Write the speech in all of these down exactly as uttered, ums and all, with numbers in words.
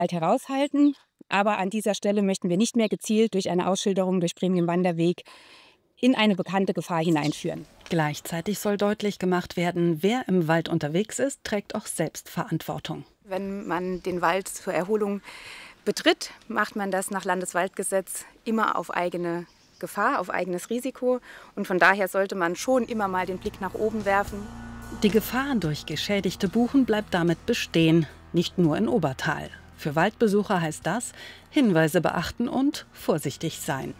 Wald heraushalten. Aber an dieser Stelle möchten wir nicht mehr gezielt durch eine Ausschilderung durch Premium-Wanderweg in eine bekannte Gefahr hineinführen. Gleichzeitig soll deutlich gemacht werden, wer im Wald unterwegs ist, trägt auch selbst Verantwortung. Wenn man den Wald zur Erholung betritt, macht man das nach Landeswaldgesetz immer auf eigene Gefahr, auf eigenes Risiko. Und von daher sollte man schon immer mal den Blick nach oben werfen. Die Gefahr durch geschädigte Buchen bleibt damit bestehen, nicht nur in Obertal. Für Waldbesucher heißt das, Hinweise beachten und vorsichtig sein.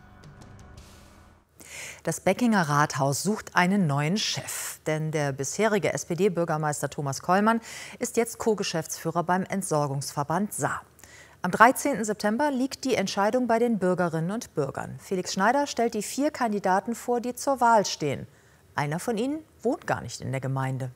Das Beckinger Rathaus sucht einen neuen Chef. Denn der bisherige S P D-Bürgermeister Thomas Kollmann ist jetzt Co-Geschäftsführer beim Entsorgungsverband Saar. Am dreizehnten September liegt die Entscheidung bei den Bürgerinnen und Bürgern. Felix Schneider stellt die vier Kandidaten vor, die zur Wahl stehen. Einer von ihnen wohnt gar nicht in der Gemeinde.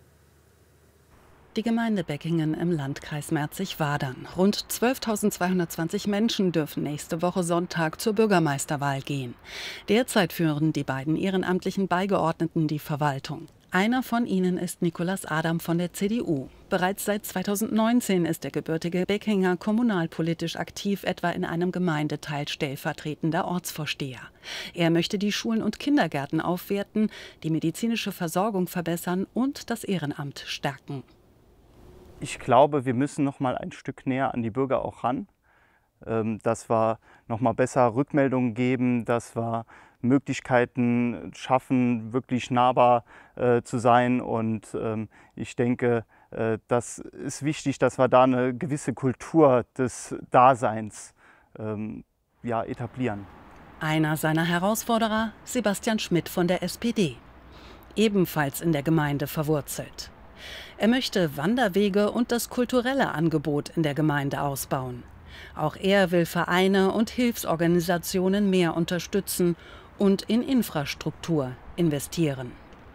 Die Gemeinde Beckingen im Landkreis Merzig-Wadern. Rund zwölftausendzweihundertzwanzig Menschen dürfen nächste Woche Sonntag zur Bürgermeisterwahl gehen. Derzeit führen die beiden ehrenamtlichen Beigeordneten die Verwaltung. Einer von ihnen ist Nicolas Adam von der C D U. Bereits seit zweitausendneunzehn ist der gebürtige Beckinger kommunalpolitisch aktiv, etwa in einem Gemeindeteil stellvertretender Ortsvorsteher. Er möchte die Schulen und Kindergärten aufwerten, die medizinische Versorgung verbessern und das Ehrenamt stärken. Ich glaube, wir müssen noch mal ein Stück näher an die Bürger auch ran, dass wir noch mal besser Rückmeldungen geben, dass wir Möglichkeiten schaffen, wirklich nahbar äh, zu sein. Und ähm, ich denke, äh, das ist wichtig, dass wir da eine gewisse Kultur des Daseins ähm, ja, etablieren. Einer seiner Herausforderer, Sebastian Schmidt von der S P D, ebenfalls in der Gemeinde verwurzelt. Er möchte Wanderwege und das kulturelle Angebot in der Gemeinde ausbauen. Auch er will Vereine und Hilfsorganisationen mehr unterstützen und in Infrastruktur investieren.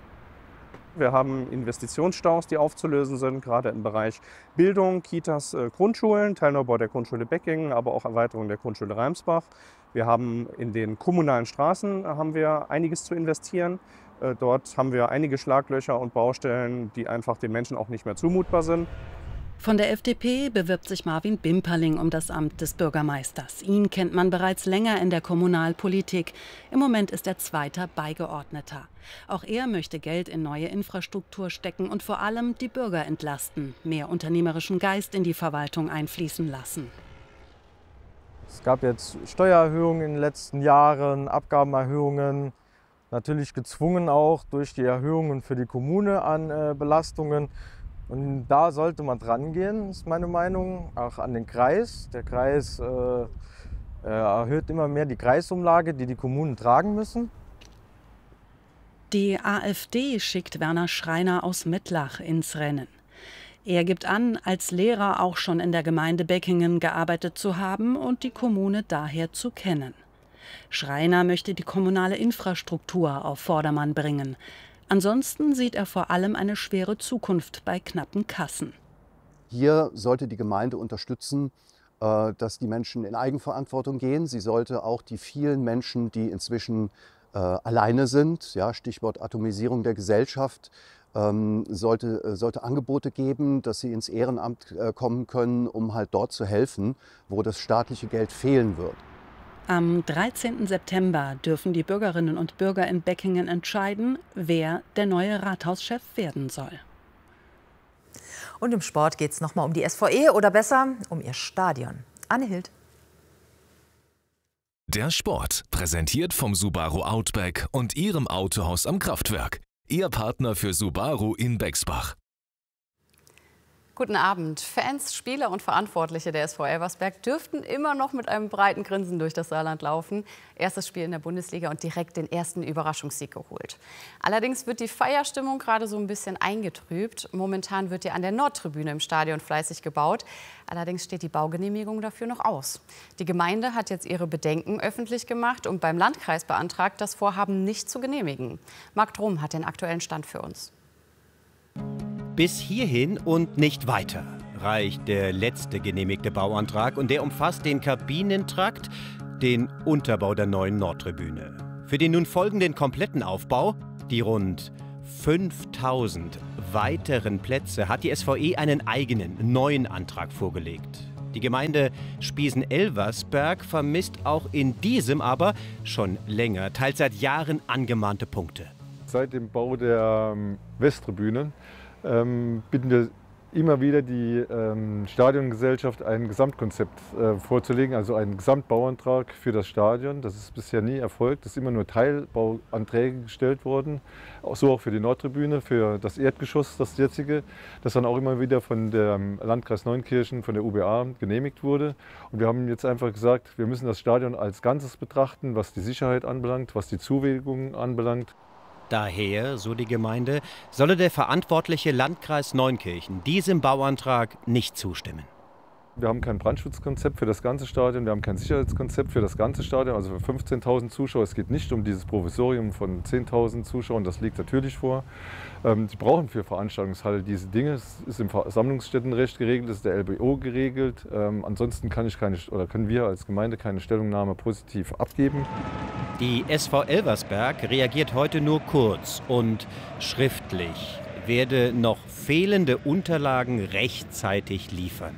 Wir haben Investitionsstaus, die aufzulösen sind, gerade im Bereich Bildung, Kitas, Grundschulen, Teilneubau der Grundschule Beckingen, aber auch Erweiterung der Grundschule Reimsbach. Wir haben in den kommunalen Straßen haben wir einiges zu investieren. Dort haben wir einige Schlaglöcher und Baustellen, die einfach den Menschen auch nicht mehr zumutbar sind. Von der F D P bewirbt sich Marvin Bimperling um das Amt des Bürgermeisters. Ihn kennt man bereits länger in der Kommunalpolitik. Im Moment ist er zweiter Beigeordneter. Auch er möchte Geld in neue Infrastruktur stecken und vor allem die Bürger entlasten, mehr unternehmerischen Geist in die Verwaltung einfließen lassen. Es gab jetzt Steuererhöhungen in den letzten Jahren, Abgabenerhöhungen, natürlich gezwungen auch durch die Erhöhungen für die Kommune an äh, Belastungen. Und da sollte man dran gehen, ist meine Meinung, auch an den Kreis. Der Kreis äh, erhöht immer mehr die Kreisumlage, die die Kommunen tragen müssen. Die AfD schickt Werner Schreiner aus Mettlach ins Rennen. Er gibt an, als Lehrer auch schon in der Gemeinde Beckingen gearbeitet zu haben und die Kommune daher zu kennen. Schreiner möchte die kommunale Infrastruktur auf Vordermann bringen. Ansonsten sieht er vor allem eine schwere Zukunft bei knappen Kassen. Hier sollte die Gemeinde unterstützen, dass die Menschen in Eigenverantwortung gehen. Sie sollte auch die vielen Menschen, die inzwischen alleine sind, ja, Stichwort Atomisierung der Gesellschaft, sollte, sollte Angebote geben, dass sie ins Ehrenamt kommen können, um halt dort zu helfen, wo das staatliche Geld fehlen wird. Am dreizehnten September dürfen die Bürgerinnen und Bürger in Beckingen entscheiden, wer der neue Rathauschef werden soll. Und im Sport geht es nochmal um die S V E oder besser um ihr Stadion. Anne Hild. Der Sport, präsentiert vom Subaru Outback und Ihrem Autohaus am Kraftwerk. Ihr Partner für Subaru in Bexbach. Guten Abend. Fans, Spieler und Verantwortliche der S V Elversberg dürften immer noch mit einem breiten Grinsen durch das Saarland laufen. Erstes Spiel in der Bundesliga und direkt den ersten Überraschungssieg geholt. Allerdings wird die Feierstimmung gerade so ein bisschen eingetrübt. Momentan wird ja an der Nordtribüne im Stadion fleißig gebaut. Allerdings steht die Baugenehmigung dafür noch aus. Die Gemeinde hat jetzt ihre Bedenken öffentlich gemacht und beim Landkreis beantragt, das Vorhaben nicht zu genehmigen. Marc Drum hat den aktuellen Stand für uns. Bis hierhin und nicht weiter reicht der letzte genehmigte Bauantrag und der umfasst den Kabinentrakt, den Unterbau der neuen Nordtribüne. Für den nun folgenden kompletten Aufbau, die rund fünftausend weiteren Plätze, hat die S V E einen eigenen, neuen Antrag vorgelegt. Die Gemeinde Spiesen-Elversberg vermisst auch in diesem aber schon länger, teils seit Jahren angemahnte Punkte. Seit dem Bau der ähm, Westtribüne ähm, bitten wir immer wieder die ähm, Stadiongesellschaft ein Gesamtkonzept äh, vorzulegen, also einen Gesamtbauantrag für das Stadion. Das ist bisher nie erfolgt, es sind immer nur Teilbauanträge gestellt worden, so auch für die Nordtribüne, für das Erdgeschoss, das jetzige, das dann auch immer wieder von dem Landkreis Neunkirchen, von der U B A genehmigt wurde. Und wir haben jetzt einfach gesagt, wir müssen das Stadion als Ganzes betrachten, was die Sicherheit anbelangt, was die Zuwägungen anbelangt. Daher, so die Gemeinde, solle der verantwortliche Landkreis Neunkirchen diesem Bauantrag nicht zustimmen. Wir haben kein Brandschutzkonzept für das ganze Stadion, wir haben kein Sicherheitskonzept für das ganze Stadion, also für fünfzehntausend Zuschauer. Es geht nicht um dieses Provisorium von zehntausend Zuschauern, das liegt natürlich vor. Ähm, Sie brauchen für Veranstaltungshalle diese Dinge, es ist im Versammlungsstättenrecht geregelt, es ist der L B O geregelt. Ähm, ansonsten kann ich keine, oder können wir als Gemeinde keine Stellungnahme positiv abgeben. Die S V Elversberg reagiert heute nur kurz und schriftlich, werde noch fehlende Unterlagen rechtzeitig liefern.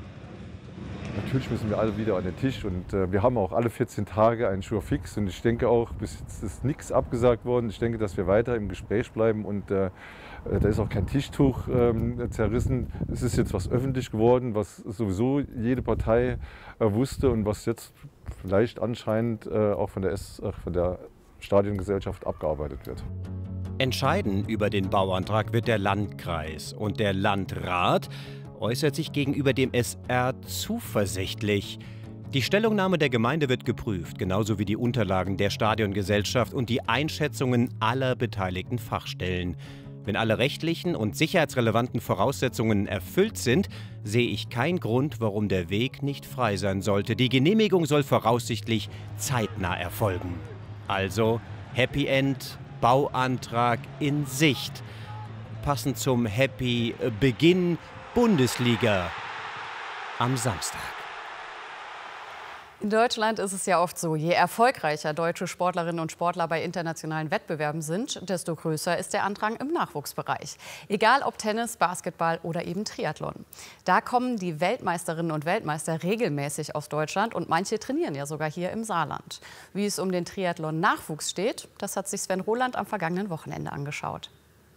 Natürlich müssen wir alle wieder an den Tisch und äh, wir haben auch alle vierzehn Tage einen Surefix und ich denke auch, bis jetzt ist nichts abgesagt worden. Ich denke, dass wir weiter im Gespräch bleiben und äh, da ist auch kein Tischtuch äh, zerrissen. Es ist jetzt was öffentlich geworden, was sowieso jede Partei äh, wusste und was jetzt vielleicht anscheinend äh, auch von der, S, äh, von der Stadiongesellschaft abgearbeitet wird. Entscheiden über den Bauantrag wird der Landkreis und der Landrat äußert sich gegenüber dem S R zuversichtlich. Die Stellungnahme der Gemeinde wird geprüft, genauso wie die Unterlagen der Stadiongesellschaft und die Einschätzungen aller beteiligten Fachstellen. Wenn alle rechtlichen und sicherheitsrelevanten Voraussetzungen erfüllt sind, sehe ich keinen Grund, warum der Weg nicht frei sein sollte. Die Genehmigung soll voraussichtlich zeitnah erfolgen. Also Happy End, Bauantrag in Sicht. Passend zum Happy Beginn Bundesliga am Samstag. In Deutschland ist es ja oft so, je erfolgreicher deutsche Sportlerinnen und Sportler bei internationalen Wettbewerben sind, desto größer ist der Andrang im Nachwuchsbereich. Egal ob Tennis, Basketball oder eben Triathlon. Da kommen die Weltmeisterinnen und Weltmeister regelmäßig aus Deutschland und manche trainieren ja sogar hier im Saarland. Wie es um den Triathlon-Nachwuchs steht, das hat sich Sven Roland am vergangenen Wochenende angeschaut.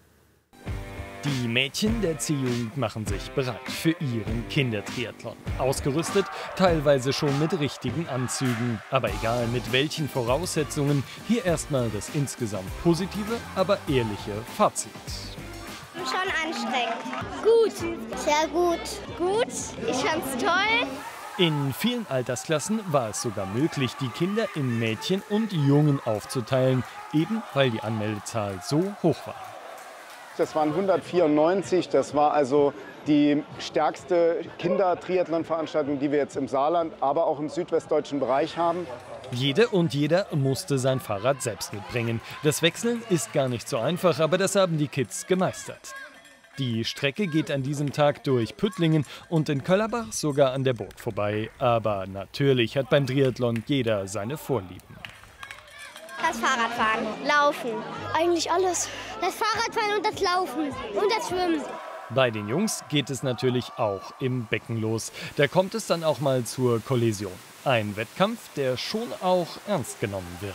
Die Mädchen der C-Jugend machen sich bereit für ihren Kindertriathlon. Ausgerüstet, teilweise schon mit richtigen Anzügen. Aber egal mit welchen Voraussetzungen, hier erstmal das insgesamt positive, aber ehrliche Fazit. Schon anstrengend. Gut. Sehr gut. Gut. Ich fand's toll. In vielen Altersklassen war es sogar möglich, die Kinder in Mädchen und Jungen aufzuteilen, eben weil die Anmeldezahl so hoch war. Das waren hundertvierundneunzig, das war also die stärkste Kinder-Triathlon-Veranstaltung, die wir jetzt im Saarland, aber auch im südwestdeutschen Bereich haben. Jede und jeder musste sein Fahrrad selbst mitbringen. Das Wechseln ist gar nicht so einfach, aber das haben die Kids gemeistert. Die Strecke geht an diesem Tag durch Püttlingen und in Köllerbach sogar an der Burg vorbei. Aber natürlich hat beim Triathlon jeder seine Vorlieben. Das Fahrradfahren, Laufen, eigentlich alles. Das Fahrradfahren und das Laufen und das Schwimmen. Bei den Jungs geht es natürlich auch im Becken los. Da kommt es dann auch mal zur Kollision. Ein Wettkampf, der schon auch ernst genommen wird.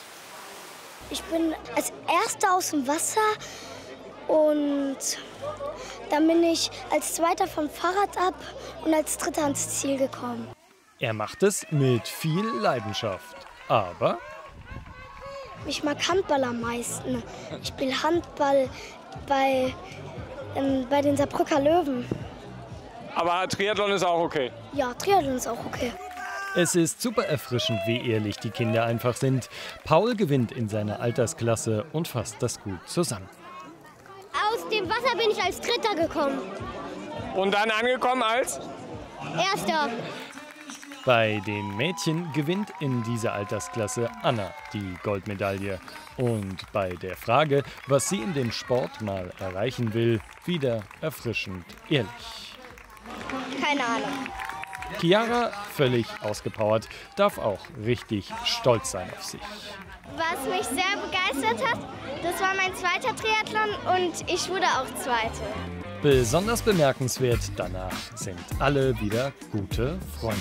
Ich bin als Erster aus dem Wasser und dann bin ich als Zweiter vom Fahrrad ab und als Dritter ans Ziel gekommen. Er macht es mit viel Leidenschaft, aber ich mag Handball am meisten. Ich spiele Handball bei, ähm, bei den Saarbrücker Löwen. Aber Triathlon ist auch okay? Ja, Triathlon ist auch okay. Es ist super erfrischend, wie ehrlich die Kinder einfach sind. Paul gewinnt in seiner Altersklasse und fasst das gut zusammen. Aus dem Wasser bin ich als Dritter gekommen. Und dann angekommen als? Erster. Bei den Mädchen gewinnt in dieser Altersklasse Anna die Goldmedaille. Und bei der Frage, was sie in dem Sport mal erreichen will, wieder erfrischend ehrlich. Keine Ahnung. Chiara, völlig ausgepowert, darf auch richtig stolz sein auf sich. Was mich sehr begeistert hat, das war mein zweiter Triathlon und ich wurde auch Zweite. Besonders bemerkenswert, danach sind alle wieder gute Freunde.